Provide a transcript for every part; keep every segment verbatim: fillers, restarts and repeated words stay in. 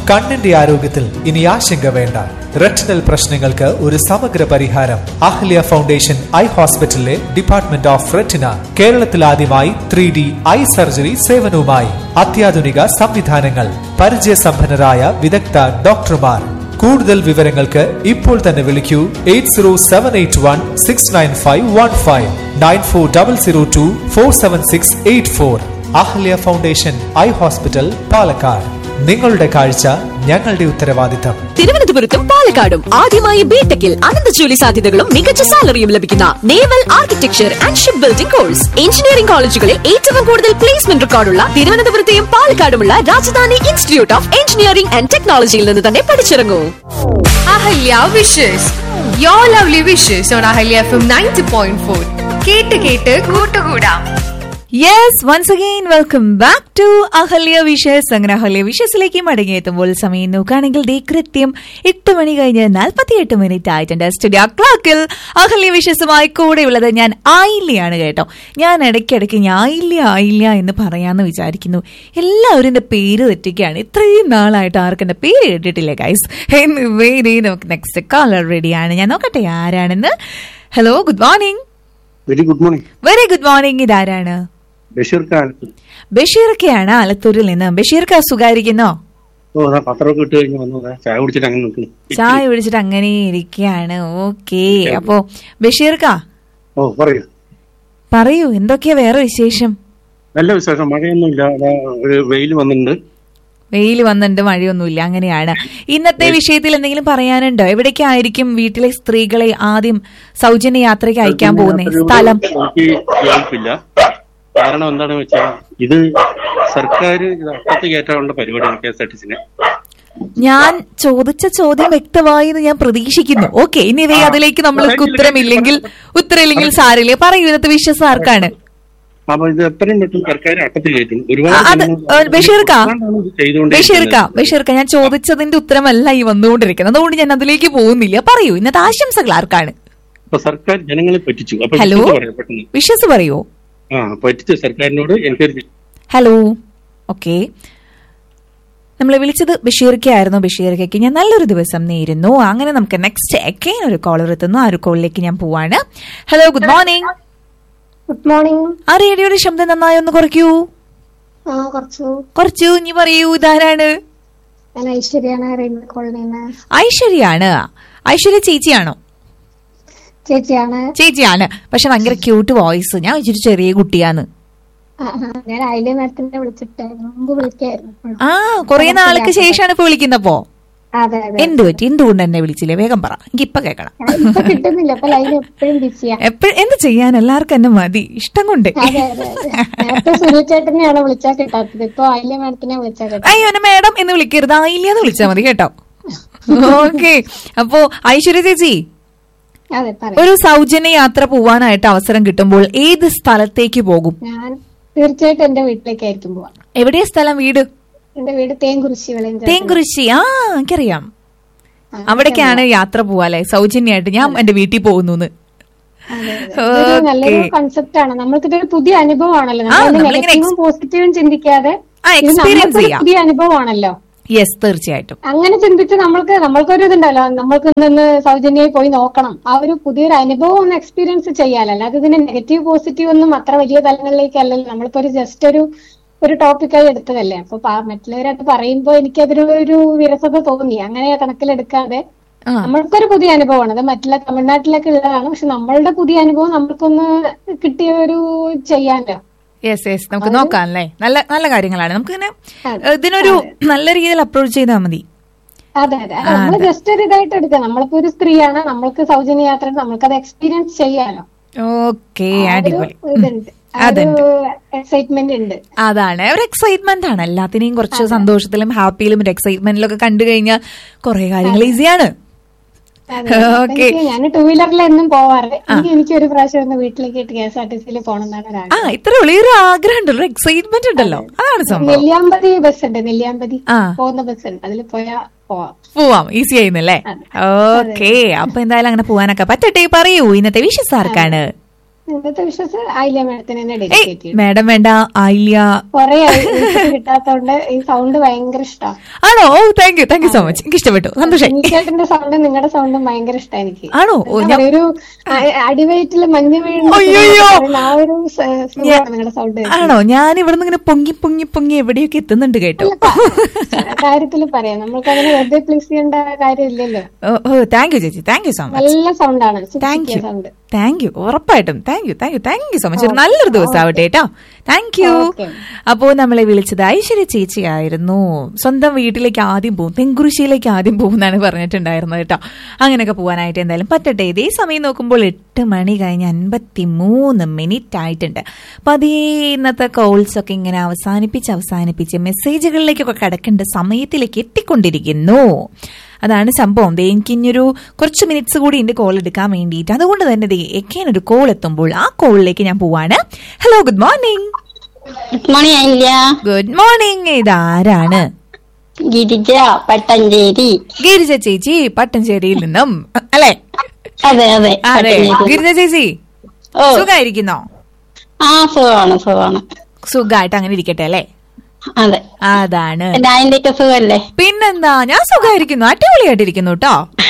കണ്ണിന്റെ ആരോഗ്യത്തിൽ ഇനി ആശങ്ക വേണ്ട. റെറ്റിനൽ പ്രശ്നങ്ങൾക്ക് ഒരു സമഗ്ര പരിഹാരം. അഹ്ല്യ ഫൗണ്ടേഷൻ ഐ ഹോസ്പിറ്റലിലെ ഡിപ്പാർട്ട്മെന്റ് ഓഫ് റെറ്റിന കേരളത്തിൽ ആദ്യമായി ത്രീ ഡി ഐ സർജറി സേവനവുമായി. അത്യാധുനിക സംവിധാനങ്ങൾ, പരിചയസമ്പന്നരായ വിദഗ്ധ ഡോക്ടർമാർ. കൂടുതൽ വിവരങ്ങൾക്ക് ഇപ്പോൾ തന്നെ വിളിക്കൂ eight zero seven eight one six nine five one five nine four double zero to four seven six eight four. Ahalia foundation eye hospital, Palakkad. നിങ്ങളുടെ കാഴ്ച ഞങ്ങളുടെ ഉത്തരവാദിത്തം. തിരുവനന്തപുരത്തും പാലക്കാടും ആദ്യമായി ബിടെക്കിൽ അനന്ത ജോലി സാധ്യതകളും മികച്ച സാലറിയും ലഭിക്കുന്ന naval architecture and ship building course. Engineering കോളേജുകളിൽ ഏറ്റവും കൂടുതൽ placement റെക്കോർഡുള്ള തിരുവനന്തപുരത്തെയും പാലക്കാടുമുള്ള Rajdhani institute of engineering and ടെക്നോളജിയിൽ നിന്ന് തന്നെ പഠിച്ചിറങ്ങൂ. Ahalya wishes your lovely wishes on Ahalya F M ninety point four. കേട്ട് കേട്ട് കൂട്ടുകൂടാം. Yes, once again welcome back to Ahalya wishes. അങ്ങനെ അഹല്യ വിഷസിലേക്ക് മടങ്ങിയെത്തുമ്പോൾ സമയം നോക്കുകയാണെങ്കിൽ ദേ കൃത്യം എട്ട് മണി കഴിഞ്ഞ് നാൽപ്പത്തിയെട്ട് മിനിറ്റ് ആയിട്ടുണ്ട്. സ്റ്റുഡിയോ ക്ലോക്കിൽ അഹല്യ വിഷസുമായി കൂടെയുള്ളത് ഞാൻ ആയില്ലയാണ് കേട്ടോ. ഞാൻ ഇടയ്ക്കിടയ്ക്ക് ഞാൻ ആയില്ല ആയില്ല എന്ന് പറയാമെന്ന് വിചാരിക്കുന്നു. എല്ലാവരും എൻ്റെ പേര് തെറ്റിക്കുകയാണ്. ഇത്രയും നാളായിട്ട് ആർക്കും എൻ്റെ പേര് കേട്ടിട്ടില്ല ഗൈസ്. എനിവേ നമുക്ക് നെക്സ്റ്റ് കോളർ റെഡിയാണ്. ഞാൻ നോക്കട്ടെ ആരാണെന്ന്. Hello, good morning. Very good morning. Very good morning. ഇതാരാണ്? ബഷീർക്കയാണ് ആലത്തൂരിൽ നിന്ന്. ബഷീർക്ക സുഖായിരിക്കുന്നോ? ചായ കുടിച്ചിട്ട് അങ്ങനെ നിൽക്കുന്നു. ചായ കുടിച്ചിട്ട് അങ്ങനെ ഇരിക്കുകയാണ്. ഓക്കെ, അപ്പോ ബഷീർക്ക പറയൂ, എന്തൊക്കെയാ വേറെ വിശേഷം? നല്ല വിശേഷം. മഴയൊന്നുമില്ല, വെയിൽ വന്നിട്ടുണ്ട്. വെയിൽ വന്നിട്ടുണ്ട്, മഴയൊന്നുമില്ല. അങ്ങനെയാണ്. ഇന്നത്തെ വിഷയത്തിൽ എന്തെങ്കിലും പറയാനുണ്ടോ? എവിടേക്കായിരിക്കും വീട്ടിലെ സ്ത്രീകളെ ആദ്യം സൗജന്യ യാത്രയ്ക്ക് അയക്കാൻ പോകുന്നത്? സ്ഥലം കാരണം എന്താണെന്ന് വെച്ചാൽ ഇത് സർക്കാർ അട്ടത്ത് കയറ്റാനുള്ള പരിപാടിയാണ് കെ എസ് ആർ ടി സിനെ. ഞാൻ ചോദിച്ച ചോദ്യം വ്യക്തമായി എന്ന് ഞാൻ പ്രതീക്ഷിക്കുന്നു. ഓക്കെ, ഇനി അതിലേക്ക് നമ്മൾക്ക് ഉത്തരമില്ലെങ്കിൽ ഉത്തരമില്ലെങ്കിൽ സാരില്ല. പറയൂ, ഇന്നത്തെ വിശ്വാസം ആർക്കാണ്? അപ്പൊ ഇത് എത്രയും പെട്ടെന്ന് സർക്കാർ അട്ടത്ത് കയറ്റും. ബഷീർക്ക ബഷീർക്ക ബഷീർക്ക ഞാൻ ചോദിച്ചതിന്റെ ഉത്തരമല്ല ഈ വന്നുകൊണ്ടിരിക്കുന്നത്. അതുകൊണ്ട് ഞാൻ അതിലേക്ക് പോകുന്നില്ല. പറയൂ, ഇന്നത്തെ ആശംസകൾ ആർക്കാണ്? സർക്കാർ ജനങ്ങളെ പറ്റിച്ചു. ഹലോ, വിശ്വസ് പറയൂ. സർക്കാരിനോട് ഹലോ, ഓക്കെ, നമ്മളെ വിളിച്ചത് ബഷീർക്കയായിരുന്നു. ബഷീർക്കയ്ക്ക് ഞാൻ നല്ലൊരു ദിവസം നേരുന്നു. അങ്ങനെ നമുക്ക് നെക്സ്റ്റ് അഗൈൻ ഒരു കോളർ എത്തുന്നു. ആ ഒരു കോളിലേക്ക് ഞാൻ പോവാണ്. Hello, good morning. Good morning. ആ റേഡിയോയുടെ ശബ്ദം നന്നായി ഒന്ന് കുറയ്ക്കൂ. കുറച്ചു. ഇനി പറയൂ, ഇതാരാണ്? ഐശ്വര്യാണ്. ഐശ്വര്യ ചേച്ചിയാണോ? ചേച്ചിയാണ്. ചേച്ചിയാണ്, പക്ഷെ ഭയങ്കര ക്യൂട്ട് വോയിസ്. ഞാൻ വെച്ചിട്ട് ചെറിയ കുട്ടിയാന്ന്. ആ, കൊറേ നാൾക്ക് ശേഷമാണ് ഇപ്പൊ വിളിക്കുന്നപ്പോ. എന്ത് പറ്റി? എന്തുകൊണ്ട് എന്നെ വിളിച്ചില്ലേ? വേഗം പറ, എനിക്ക് ഇപ്പൊ കേൾക്കണം. എപ്പോഴും എന്ത് ചെയ്യാൻ, എല്ലാവർക്കും എന്നെ മതി, ഇഷ്ടം കൊണ്ട്. അയ്യോ, എന്നെ മേഡം എന്ന് വിളിക്കരുത്, ആയില്ല എന്ന് വിളിച്ചാ മതി കേട്ടോ. ഓക്കെ, അപ്പോ ഐശ്വര്യ ചേച്ചി, ഒരു സൗജന്യ യാത്ര പോവാനായിട്ട് അവസരം കിട്ടുമ്പോൾ ഏത് സ്ഥലത്തേക്ക് പോകും? ഞാൻ തീർച്ചയായിട്ടും എന്റെ വീട്ടിലേക്കായിരിക്കും പോവാ. എവിടെയാ സ്ഥലം? വീട്? എന്റെ വീട് തേങ്കുറിശി. തേങ്കുറിശി, ആ എനിക്കറിയാം. അവിടേക്കാണ് യാത്ര പോവാല്ലേ സൗജന്യമായിട്ട്? ഞാൻ എന്റെ വീട്ടിൽ പോകുന്നു. നല്ലൊരു കൺസെപ്റ്റ് ആണ്. നമ്മൾക്കിതൊരു പുതിയ അനുഭവമാണല്ലോ. നെഗറ്റീവും പോസിറ്റീവും ചിന്തിക്കാതെ പുതിയ അനുഭവമാണല്ലോ. യെസ്, തീർച്ചയായിട്ടും. അങ്ങനെ ചിന്തിച്ച് നമ്മൾക്ക് നമ്മൾക്കൊരു ഇതുണ്ടല്ലോ, നമ്മൾക്ക് ഇന്ന് സൗജന്യമായി പോയി നോക്കണം, ആ ഒരു പുതിയൊരു അനുഭവം ഒന്ന് എക്സ്പീരിയൻസ് ചെയ്യാലോ. അല്ലാതെ ഇതിന് നെഗറ്റീവ് പോസിറ്റീവ് ഒന്നും അത്ര വലിയ തലങ്ങളിലേക്കല്ലല്ലോ. നമ്മളിപ്പോ ഒരു ജസ്റ്റ് ഒരു ഒരു ടോപ്പിക്കായി എടുത്തതല്ലേ. അപ്പൊ മറ്റുള്ളവരത് പറയുമ്പോ എനിക്കതൊരു ഒരു വിരസത തോന്നി. അങ്ങനെ കണക്കിലെടുക്കാതെ നമ്മൾക്കൊരു പുതിയ അനുഭവമാണ്. അത് മറ്റുള്ള തമിഴ്നാട്ടിലൊക്കെ ഉള്ളതാണ്, പക്ഷെ നമ്മളുടെ പുതിയ അനുഭവം നമ്മൾക്കൊന്ന് കിട്ടിയ ഒരു ചെയ്യാനോ. യെസ് യെസ്, നമുക്ക് നോക്കാം അല്ലേ. നല്ല നല്ല കാര്യങ്ങളാണ്. നമുക്കിങ്ങനെ ഇതിനൊരു നല്ല രീതിയിൽ അപ്രോച്ച് ചെയ്താൽ മതി. അതെ അതെ, നമ്മൾ ജസ്റ്റ് ഒരു ഇതായിട്ട് എടുക്കാം. നമ്മളിപ്പോ ഒരു സ്ത്രീയാണ്, നമ്മൾക്ക് സൗജന്യ യാത്ര, നമ്മൾക്കത് എക്സ്പീരിയൻസ് ചെയ്യാലോ. ഓക്കെ, അടിപൊളി. എക്സൈറ്റ്മെന്റ് ഉണ്ട്. അതാണ് ഒരു എക്സൈറ്റ്മെന്റ് ആണ്. എല്ലാത്തിനെയും കുറച്ച് സന്തോഷത്തിലും ഹാപ്പിയിലും ഒരു എക്സൈറ്റ്മെന്റിലും ഒക്കെ കണ്ടു കഴിഞ്ഞാൽ കുറെ കാര്യങ്ങൾ ഈസിയാണ്. ഞാൻ ടൂ വീലറിൽ എന്നും പോവാറ്. എനിക്ക് ഒരു പ്രാവശ്യം വീട്ടിലേക്ക് കെ എസ് ആർ ടി സിയിൽ പോകണമെന്നാണ്. ആ, ഇത്ര വലിയൊരു ആഗ്രഹം ഉണ്ടല്ലോ, എക്സൈറ്റ്മെന്റ് ഉണ്ടല്ലോ, അതാണ് സംഭവം. നെല്ലിയാമ്പതി ബസ് ഉണ്ട്, നെല്ലിയാമ്പതി പോകുന്ന ബസ് ഉണ്ട്, അതിൽ പോയാ പോവാം, ഈസി ആയിരുന്നല്ലേ. ഓക്കെ, അപ്പൊ എന്തായാലും അങ്ങനെ പോവാനൊക്കെ പറ്റട്ടെ. പറയൂ, ഇന്നത്തെ വിഷസ് ആർക്കാണ്? ഇന്നത്തെ വിഷസ് ആയില്ല മാഡത്തിന് തന്നെ ഡെഡിക്കേറ്റ് ചെയ്യും. മാഡം വേണ്ട, ആയില്ല. കൊറേ കിട്ടാത്തോണ്ട് ഈ സൗണ്ട് ഭയങ്കര ഇഷ്ടമാണ്. ആണോ? ഓ thank you, thank you so much. എനിക്ക് ഇഷ്ടപ്പെട്ടു, സന്തോഷം. ചേട്ടന്റെ സൗണ്ടും നിങ്ങളുടെ സൗണ്ടും ഭയങ്കര ഇഷ്ടമാണ് എനിക്ക്. ആണോ? ഒരു അടിവയറ്റില് മഞ്ഞ് വീഴുന്ന ആ ഒരു നിങ്ങളുടെ സൗണ്ട്. ആണോ? ഞാൻ ഇവിടെ നിന്ന് ഇങ്ങനെ പൊങ്ങി പൊങ്ങി പൊങ്ങി എവിടെയൊക്കെ എത്തുന്നുണ്ട് കേട്ടോ. കാര്യത്തില് പറയാം, നമ്മൾക്ക് അങ്ങനെ വെറുതെ പ്ലീസ് ചെയ്യേണ്ട കാര്യമില്ലല്ലോ. ഓ താങ്ക് യു ചേച്ചി, താങ്ക് യു സോ മച്ച്. നല്ല സൗണ്ടാണ്. താങ്ക് യു, താങ്ക് യു, ഉറപ്പായിട്ടും thank you, thank you, thank you so much. ഒരു നല്ലൊരു ദിവസം ആവട്ടെ കേട്ടോ. Thank you. അപ്പോ നമ്മളെ വിളിച്ചത് ഐശ്വര്യ ചേച്ചിയായിരുന്നു. സ്വന്തം വീട്ടിലേക്ക് ആദ്യം പോകും, തെങ്കുറിശ്ശിയിലേക്ക് ആദ്യം പോകും എന്നാണ് പറഞ്ഞിട്ടുണ്ടായിരുന്നത് കേട്ടോ. അങ്ങനെയൊക്കെ പോകാനായിട്ട് എന്തായാലും പറ്റട്ടെ. ഇതേ സമയം നോക്കുമ്പോൾ എട്ട് മണി കഴിഞ്ഞ് അൻപത്തി മൂന്ന് മിനിറ്റ് ആയിട്ടുണ്ട്. പതിയെ ഇന്നത്തെ കോൾസ് ഒക്കെ ഇങ്ങനെ അവസാനിപ്പിച്ച് അവസാനിപ്പിച്ച് മെസ്സേജുകളിലേക്കൊക്കെ കിടക്കേണ്ട സമയത്തിലേക്ക് എത്തിക്കൊണ്ടിരിക്കുന്നു. അതാണ് സംഭവം. എനിക്ക് ഇനിയൊരു കുറച്ച് മിനിറ്റ്സ് കൂടി ഉണ്ട് കോൾ എടുക്കാൻ വേണ്ടിയിട്ട്. അതുകൊണ്ട് തന്നെ എക്കേൻ ഒരു കോൾ എത്തുമ്പോൾ ആ കോളിലേക്ക് ഞാൻ പോവാണ്. Hello, good morning. Good morning അല്ല. Good morning. ഇതാരാണ്? ഗിരിജ, പട്ടഞ്ചേരി. ഗിരിജ ചേച്ചി പട്ടഞ്ചേരിയിൽ നിന്നും അല്ലെ? അതെ അതെ അതെ. ഗിരിജ ചേച്ചി സുഖായിരിക്കുന്നോ? ആ സുഖമാണ്, സുഖമാണ്. സുഖമായിട്ട് അങ്ങനെ ഇരിക്കട്ടെ അല്ലെ? അതെ, അതാണ്. അതിന്റെയൊക്കെ സുഖല്ലേ? പിന്നെന്താ, ഞാൻ സുഖമായിരിക്കുന്നു, അടിപൊളിയായിട്ടിരിക്കുന്നു കേട്ടോ.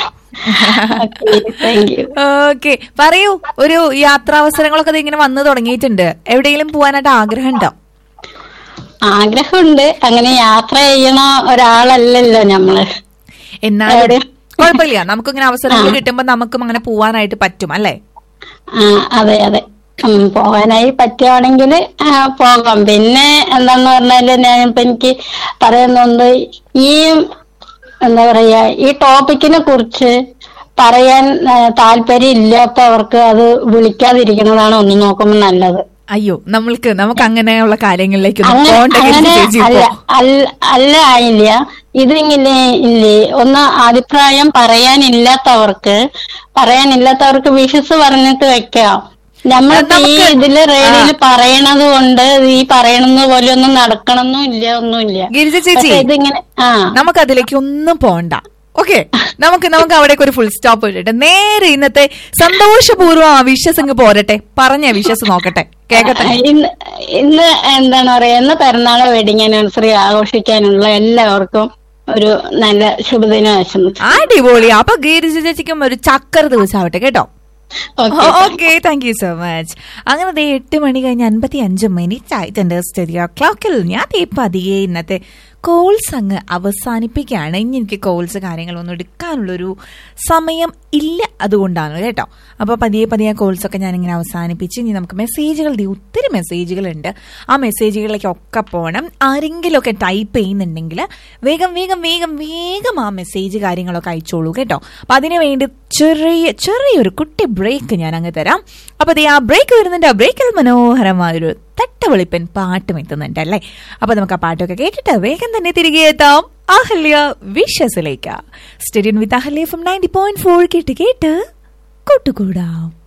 ഓക്കെ, പറയൂ. ഒരു യാത്രാവസരങ്ങളൊക്കെ ഇങ്ങനെ വന്നു തുടങ്ങിയിട്ടുണ്ട്. എവിടെയെങ്കിലും പോവാനായിട്ട് ആഗ്രഹം ഉണ്ടോ? ആഗ്രഹമുണ്ട്. അങ്ങനെ യാത്ര ചെയ്യണ ഒരാളല്ലല്ലോ നമ്മള്. എന്നാലും കുഴപ്പമില്ല, നമുക്കിങ്ങനെ അവസരങ്ങൾ കിട്ടുമ്പോ നമുക്കും അങ്ങനെ പോവാനായിട്ട് പറ്റും അല്ലേ? അതെ അതെ, പോകാനായി പറ്റുവാണെങ്കിൽ പോകാം. പിന്നെ എന്താന്ന് പറഞ്ഞാല് ഞാനിപ്പോ എനിക്ക് പറയുന്നുണ്ട്, ഈ എന്താ പറയാ ഈ ടോപ്പിക്കിനെ കുറിച്ച് പറയാൻ താല്പര്യം ഇല്ലാത്തവർക്ക് അത് വിളിക്കാതിരിക്കുന്നതാണ് ഒന്ന് നോക്കുമ്പോൾ നല്ലത്. അയ്യോ, നമ്മൾക്ക് നമുക്ക് അങ്ങനെയുള്ള കാര്യങ്ങളിലേക്ക് അല്ല ആയില്ല. ഇതിങ്ങനെ ഇല്ലേ, ഒന്ന് അഭിപ്രായം പറയാനില്ലാത്തവർക്ക് പറയാനില്ലാത്തവർക്ക് വിഷസ് പറഞ്ഞിട്ട് വെക്കാം. നമ്മളിപ്പോ ഈ ഇതില് റേഡിയോയില് പറയണത് കൊണ്ട് ഈ പറയണത് പോലെ ഒന്നും നടക്കണമെന്നും ഇല്ല, ഒന്നുമില്ല. ഗിരിജ ചേച്ചി, ഇതിങ്ങനെ ആ നമുക്ക് അതിലേക്ക് ഒന്നും പോണ്ട. ഓക്കെ, നമുക്ക് നമുക്ക് അവിടേക്ക് ഒരു ഫുൾ സ്റ്റോപ്പ് ഇട്ടിട്ട് നേരെ ഇന്നത്തെ സന്തോഷപൂർവ്വം ആ വിശ്വസ് പോരട്ടെ. പറഞ്ഞ വിശ്വസ് നോക്കട്ടെ, കേക്കട്ടെ. ഇന്ന് ഇന്ന് എന്താണ് പറയാ, ഇന്ന് പിറന്നാള് വെഡിങ് ആനിവേഴ്സറി ആഘോഷിക്കാനുള്ള എല്ലാവർക്കും ഒരു നല്ല ശുഭദിനം ആശംസിക്കുന്നു. അടിപൊളി. അപ്പൊ ഗിരിജ ചേച്ചിക്കും ഒരു ചക്കര ദിവസം ആവട്ടെ കേട്ടോ. Okay, thank you so much. അങ്ങനെ എട്ട് മണി കഴിഞ്ഞ് അൻപത്തി അഞ്ച് മിനിറ്റ് ആയിട്ടുണ്ട് സ്റ്റുഡിയോ ക്ലോക്കിൽ. ഞാൻ പതിയെ ഇന്നത്തെ കോൾസ് അങ്ങ് അവസാനിപ്പിക്കുകയാണ്. ഇനി എനിക്ക് കോൾസ് കാര്യങ്ങളൊന്നും എടുക്കാനുള്ളൊരു സമയം ഇല്ല, അതുകൊണ്ടാണ് കേട്ടോ. അപ്പോൾ പതിയെ പതിയെ കോൾസൊക്കെ ഞാനിങ്ങനെ അവസാനിപ്പിച്ച് ഇനി നമുക്ക് മെസ്സേജുകളുടെ ഒത്തിരി മെസ്സേജുകളുണ്ട്. ആ മെസ്സേജുകളിലേക്കൊക്കെ പോകണം. ആരെങ്കിലുമൊക്കെ ടൈപ്പ് ചെയ്യുന്നുണ്ടെങ്കിൽ വേഗം വേഗം വേഗം വേഗം ആ മെസ്സേജ് കാര്യങ്ങളൊക്കെ അയച്ചോളൂ കേട്ടോ. അപ്പം അതിനു വേണ്ടി ചെറിയ ചെറിയൊരു കുട്ടി ബ്രേക്ക് ഞാൻ അങ്ങ് തരാം. അപ്പോൾ അതേ ആ ബ്രേക്ക് വരുന്നുണ്ട്. ആ ബ്രേക്കിൽ മനോഹരമായൊരു തട്ടവെളിപ്പൻ പാട്ടും എത്തുന്നുണ്ട് അല്ലേ? അപ്പൊ നമുക്ക് ആ പാട്ടൊക്കെ കേട്ടിട്ട് വേഗം തന്നെ തിരികെ എത്താം അഹല്യ വിഷസിലേക്ക്. സ്റ്റേഡിയം വിത്ത് Ahalya F M ninety point four കേട്ട് കേട്ട് കൂട്ടുകൂടാം.